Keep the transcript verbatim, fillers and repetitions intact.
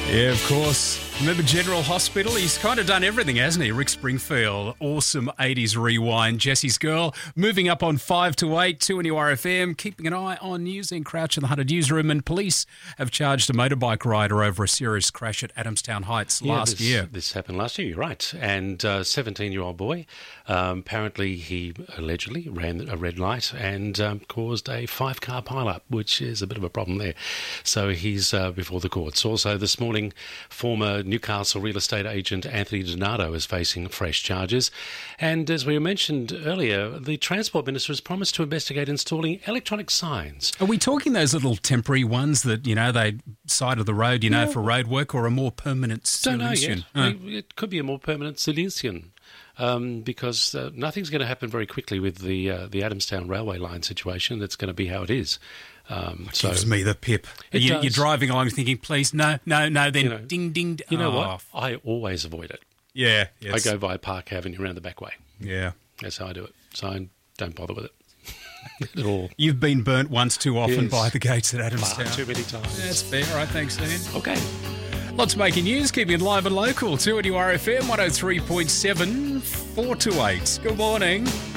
Yeah, of course. Remember General Hospital? He's kind of done everything, hasn't he? Rick Springfield, awesome eighties rewind. Jesse's Girl, moving up on five to eight, two on your R F M, keeping an eye on news in Crouch in the Hunter newsroom, and police have charged a motorbike rider over a serious crash at Adamstown Heights yeah, last this, year. This happened last year, you're right. And a seventeen-year-old boy, um, apparently he allegedly ran a red light and um, caused a five-car pile-up, which is a bit of a problem there. So he's uh, before the courts. Also this morning, former Newcastle real estate agent Anthony Donato is facing fresh charges. And as we mentioned earlier, the Transport Minister has promised to investigate installing electronic signs. Are we talking those little temporary ones that, you know, they side of the road, you know, Yeah. for road work, or a more permanent Don't know solution? yet. Oh. It could be a more permanent solution. Um, because uh, nothing's going to happen very quickly with the uh, the Adamstown railway line situation. That's going to be how it is. Um, so Gives me the pip. It You, does. you're driving along thinking, please, no, no, no, then You know, ding, ding. d- you know oh, what? I always avoid it. Yeah, yes. I go via Park Avenue around the back way. Yeah. That's how I do it. So I don't bother with it at all. You've been burnt once too often Yes. by the gates at Far Adamstown. too many times. That's fair. All right, thanks, Dan. Okay. Lots making news, keeping it live and local. two at your R F M, one oh three point seven, four to eight. Good morning.